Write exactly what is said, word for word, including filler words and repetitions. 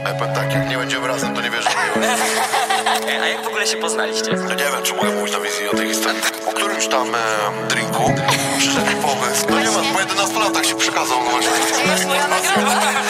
A ja powiem tak, jak nie będziemy razem, to nie wierzę w miłość. E, A jak w ogóle się poznaliście? No nie wiem, czy mogę mówić na wizji o tej historii. Po którymś tam e, drinku przyszedł mi pomysł. No nie ma, po jedenastu latach się przekazał, no właśnie. Masz moja nagroda.